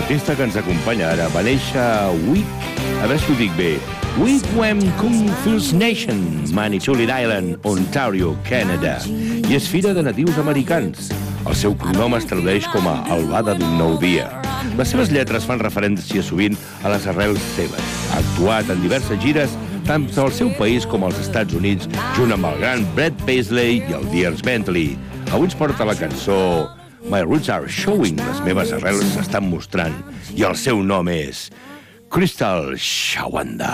L'artista que ens acompanya ara va néixer a a veure si ho dic bé, Wigwam First Nation, Manitoulin Island, Ontario, Canada, i és filla de natius americans. El seu cognom es tradueix com a albada d'un nou dia. Les seves lletres fan referència sovint a les arrels seves. Ha actuat en diverses gires tant al seu país com als Estats Units, junt amb el gran Brett Paisley i el Dierks Bentley. Avui ens porta la cançó My Roots Are Showing, les meves arrels s'estan mostrant, i el seu nom és Crystal Shawanda.